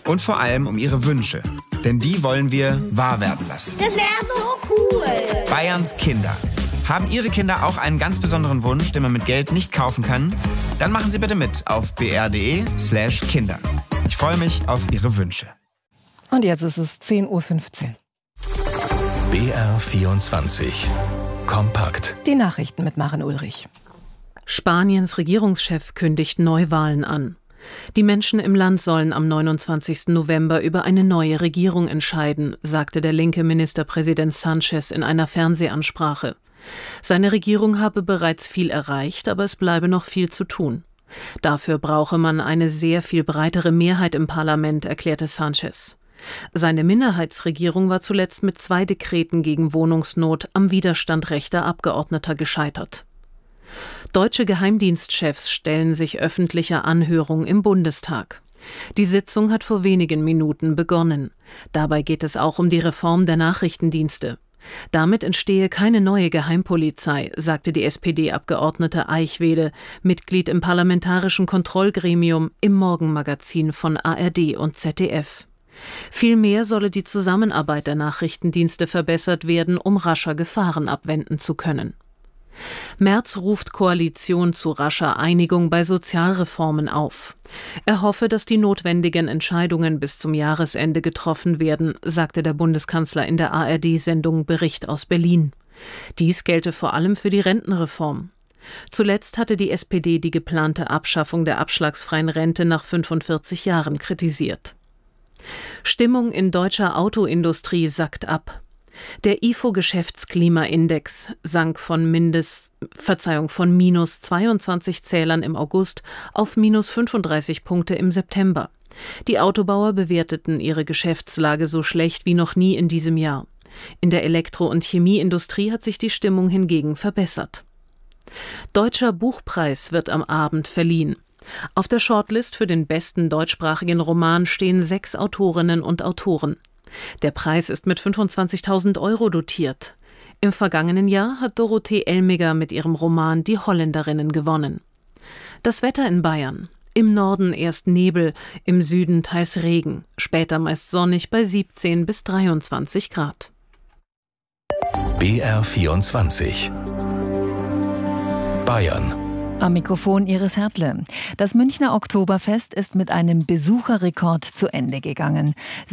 Und vor allem um ihre Wünsche. Denn die wollen wir wahr werden lassen. Das wäre so cool. Bayerns Kinder. Haben Ihre Kinder auch einen ganz besonderen Wunsch, den man mit Geld nicht kaufen kann? Dann machen Sie bitte mit auf br.de/Kinder. Ich freue mich auf Ihre Wünsche. Und jetzt ist es 10:15 Uhr. BR24 Kompakt. Die Nachrichten mit Maren Ulrich. Spaniens Regierungschef kündigt Neuwahlen an. Die Menschen im Land sollen am 29. November über eine neue Regierung entscheiden, sagte der linke Ministerpräsident Sánchez in einer Fernsehansprache. Seine Regierung habe bereits viel erreicht, aber es bleibe noch viel zu tun. Dafür brauche man eine sehr viel breitere Mehrheit im Parlament, erklärte Sánchez. Seine Minderheitsregierung war zuletzt mit 2 Dekreten gegen Wohnungsnot am Widerstand rechter Abgeordneter gescheitert. Deutsche Geheimdienstchefs stellen sich öffentlicher Anhörung im Bundestag. Die Sitzung hat vor wenigen Minuten begonnen. Dabei geht es auch um die Reform der Nachrichtendienste. Damit entstehe keine neue Geheimpolizei, sagte die SPD-Abgeordnete Eichwede, Mitglied im Parlamentarischen Kontrollgremium, im Morgenmagazin von ARD und ZDF. Vielmehr solle die Zusammenarbeit der Nachrichtendienste verbessert werden, um rascher Gefahren abwenden zu können. Merz ruft Koalition zu rascher Einigung bei Sozialreformen auf. Er hoffe, dass die notwendigen Entscheidungen bis zum Jahresende getroffen werden, sagte der Bundeskanzler in der ARD-Sendung Bericht aus Berlin. Dies gelte vor allem für die Rentenreform. Zuletzt hatte die SPD die geplante Abschaffung der abschlagsfreien Rente nach 45 Jahren kritisiert. Stimmung in deutscher Autoindustrie sackt ab. Der IFO-Geschäftsklimaindex sank von minus 22 Zählern im August auf minus 35 Punkte im September. Die Autobauer bewerteten ihre Geschäftslage so schlecht wie noch nie in diesem Jahr. In der Elektro- und Chemieindustrie hat sich die Stimmung hingegen verbessert. Deutscher Buchpreis wird am Abend verliehen. Auf der Shortlist für den besten deutschsprachigen Roman stehen 6 Autorinnen und Autoren. Der Preis ist mit 25.000 € dotiert. Im vergangenen Jahr hat Dorothee Elmiger mit ihrem Roman Die Holländerinnen gewonnen. Das Wetter in Bayern. Im Norden erst Nebel, im Süden teils Regen, später meist sonnig bei 17 bis 23 Grad. BR24 Bayern. Am Mikrofon Iris Hertle. Das Münchner Oktoberfest ist mit einem Besucherrekord zu Ende gegangen.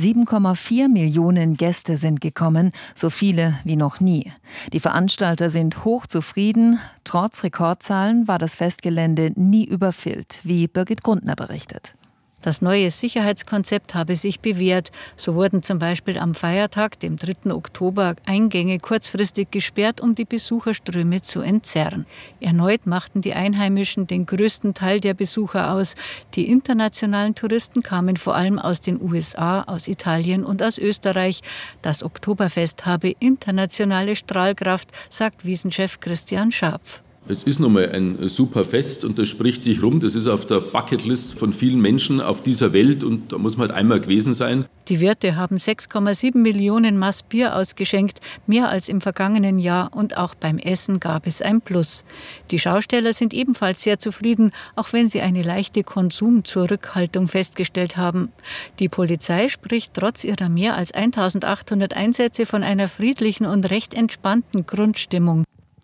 7,4 Millionen Gäste sind gekommen, so viele wie noch nie. Die Veranstalter sind hochzufrieden. Trotz Rekordzahlen war das Festgelände nie überfüllt, wie Birgit Grundner berichtet. Das neue Sicherheitskonzept habe sich bewährt. So wurden zum Beispiel am Feiertag, dem 3. Oktober, Eingänge kurzfristig gesperrt, um die Besucherströme zu entzerren. Erneut machten die Einheimischen den größten Teil der Besucher aus. Die internationalen Touristen kamen vor allem aus den USA, aus Italien und aus Österreich. Das Oktoberfest habe internationale Strahlkraft, sagt Wiesenchef Christian Scharpf. Es ist nun mal ein super Fest und das spricht sich rum. Das ist auf der Bucketlist von vielen Menschen auf dieser Welt und da muss man halt einmal gewesen sein. Die Wirte haben 6,7 Millionen Maß Bier ausgeschenkt, mehr als im vergangenen Jahr, und auch beim Essen gab es ein Plus. Die Schausteller sind ebenfalls sehr zufrieden, auch wenn sie eine leichte Konsumzurückhaltung festgestellt haben. Die Polizei spricht trotz ihrer mehr als 1.800 Einsätze von einer friedlichen und recht entspannten Grundstimmung.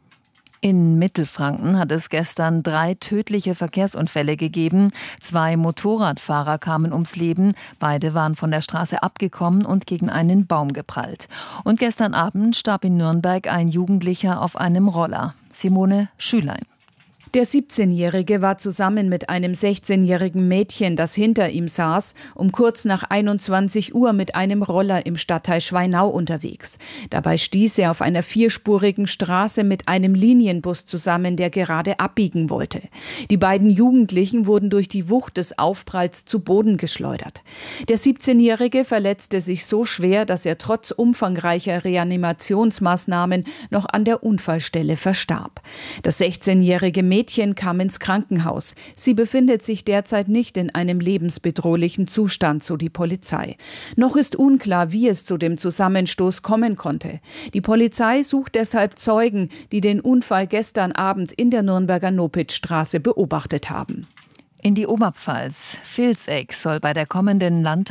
In Mittelfranken hat es gestern 3 tödliche Verkehrsunfälle gegeben. 2 Motorradfahrer kamen ums Leben. Beide waren von der Straße abgekommen und gegen einen Baum geprallt. Und gestern Abend starb in Nürnberg ein Jugendlicher auf einem Roller. Simone Schülein. Der 17-Jährige war zusammen mit einem 16-jährigen Mädchen, das hinter ihm saß, um kurz nach 21 Uhr mit einem Roller im Stadtteil Schweinau unterwegs. Dabei stieß er auf einer 4-spurigen Straße mit einem Linienbus zusammen, der gerade abbiegen wollte. Die beiden Jugendlichen wurden durch die Wucht des Aufpralls zu Boden geschleudert. Der 17-Jährige verletzte sich so schwer, dass er trotz umfangreicher Reanimationsmaßnahmen noch an der Unfallstelle verstarb. Das 16-jährige Mädchen kam ins Krankenhaus. Sie befindet sich derzeit nicht in einem lebensbedrohlichen Zustand, so die Polizei. Noch ist unklar, wie es zu dem Zusammenstoß kommen konnte. Die Polizei sucht deshalb Zeugen, die den Unfall gestern Abend in der Nürnberger Nopitzstraße beobachtet haben. In die Oberpfalz. Vilseck soll bei der kommenden